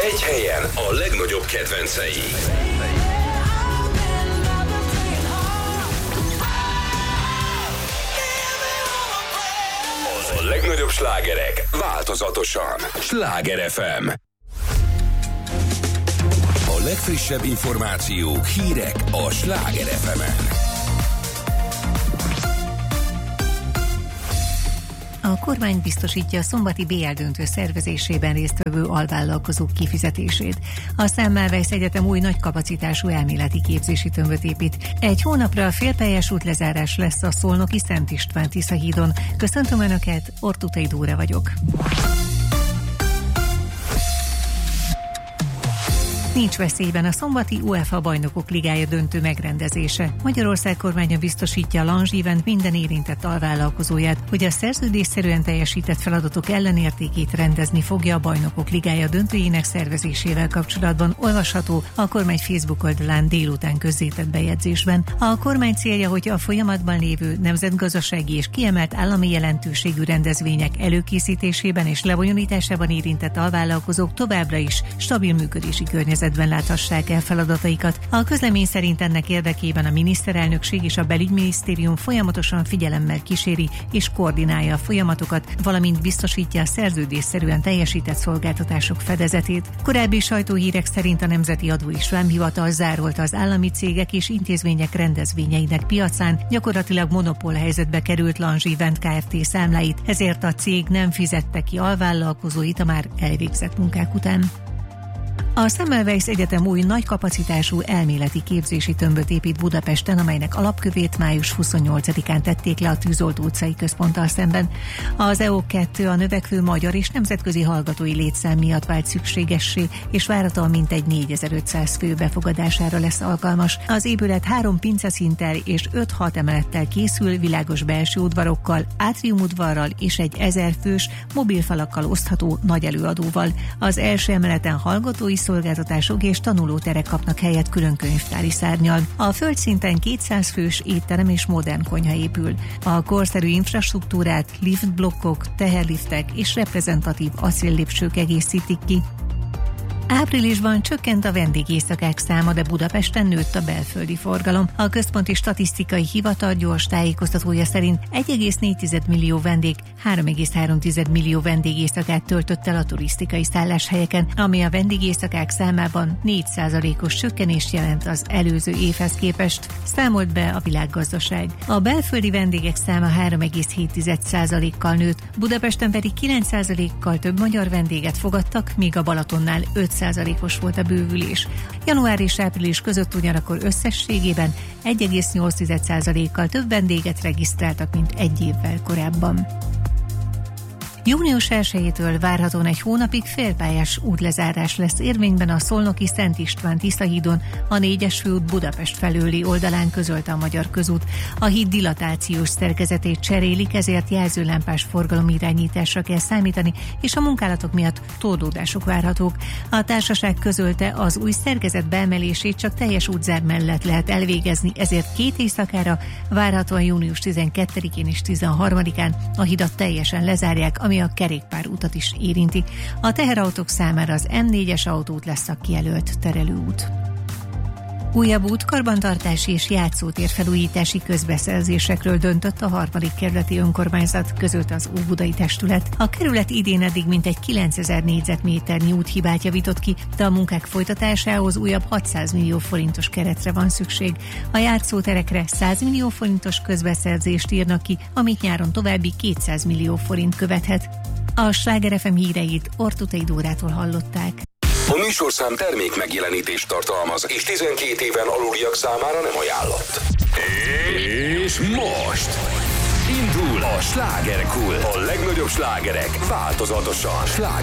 Egy helyen a legnagyobb kedvencei. A legnagyobb slágerek változatosan. Sláger FM. A legfrissebb információk, hírek a Sláger FM-en. A kormány biztosítja a szombati BL döntő szervezésében résztvevő alvállalkozók kifizetését. A Semmelweis Egyetem új nagy kapacitású elméleti képzési tömböt épít. Egy hónapra félpályás útlezárás lesz a szolnoki Szent István Tisza hídon. Köszöntöm Önöket, Ortutai Dóra vagyok. Nincs veszélyben a szombati UEFA Bajnokok Ligája döntő megrendezése. Magyarország kormánya biztosítja a Langevent minden érintett alvállalkozóját, hogy a szerződésszerűen teljesített feladatok ellenértékét rendezni fogja a Bajnokok Ligája döntőjének szervezésével kapcsolatban, olvasható a kormány Facebook oldalán délután közzétett bejegyzésben. A kormány célja, hogy a folyamatban lévő nemzetgazdasági és kiemelt állami jelentőségű rendezvények előkészítésében és lebonyolításában érintett alvállalkozók továbbra is stabil működési környezetben láthassák el feladataikat. A közlemény szerint ennek érdekében a miniszterelnökség és a belügyminisztérium folyamatosan figyelemmel kíséri és koordinálja a folyamatokat, valamint biztosítja a szerződésszerűen teljesített szolgáltatások fedezetét. Korábbi sajtóhírek szerint a Nemzeti Adó és Vámhivatal zárolta az állami cégek és intézmények rendezvényeinek piacán, gyakorlatilag monopól helyzetbe került Langevent Kft. Számláit, ezért a cég nem fizette ki alvállalkozóit a már elvégzett munkák után. A Semmelweis Egyetem új nagy kapacitású elméleti képzési tömböt épít Budapesten, amelynek alapkövét május 28-án tették le a Tűzoltó utcai központtal szemben. Az EO2 a növekvő magyar és nemzetközi hallgatói létszám miatt vált szükségessé, és várhatóan mintegy 4500 fő befogadására lesz alkalmas. Az épület 3 pinceszinttel és 5-6 emelettel készül, világos belső udvarokkal, átriumudvarral és egy 1000 fős mobilfalakkal osztható nagy előadóval. Az első emeleten hallgatói szolgáltatások és tanulóterek kapnak helyet külön könyvtári szárnnyal. A földszinten 200 fős étterem és modern konyha épül. A korszerű infrastruktúrát liftblokkok, teherliftek és reprezentatív acéllépcsők egészítik ki. Áprilisban csökkent a vendégészakák száma, de Budapesten nőtt a belföldi forgalom. A Központi Statisztikai Hivatal gyors tájékoztatója szerint 1,4 millió vendég 3,3 millió vendégészakát töltött el a turisztikai szálláshelyeken, ami a vendégészakák számában 4%-os csökkenést jelent az előző évhez képest, számolt be a Világgazdaság. A belföldi vendégek száma 3,7%-kal nőtt, Budapesten pedig 9%-kal több magyar vendéget fogadtak, míg a Balatonnál 5%-os volt a bővülés. Január és április között ugyanakkor összességében 1,8%-kal több vendéget regisztráltak, mint egy évvel korábban. Június 1-től várhatóan egy hónapig félpályás útlezárás lesz érvényben a szolnoki Szent István Tisza hídon, a 4-es főút Budapest felőli oldalán, közölte a Magyar Közút. A híd dilatációs szerkezetét cserélik, ezért jelzőlámpás forgalomirányításra kell számítani, és a munkálatok miatt toldódások várhatók. A társaság közölte, az új szerkezet beemelését csak teljes útzár mellett lehet elvégezni, ezért 2 éjszakára, várhatóan június 12-én és 13-án a hidat teljesen lezárják, ami a kerékpárutat is érinti. A teherautók számára az M4-es autóút lesz a kijelölt terelőút. Újabb út, karbantartási és játszótér felújítási közbeszerzésekről döntött a 3. kerületi önkormányzat, közölte az óbudai testület. A kerület idén eddig mintegy 9000 négyzetméternyi úthibát javított ki, de a munkák folytatásához újabb 600 millió forintos keretre van szükség. A játszóterekre 100 millió forintos közbeszerzést írnak ki, amit nyáron további 200 millió forint követhet. A Sláger FM híreit Ortutai Dórától hallották. A műsorszám termék megjelenítést tartalmaz, és 12 éven aluliak számára nem ajánlott. És most indul a slágerkult. A legnagyobb slágerek változatosan.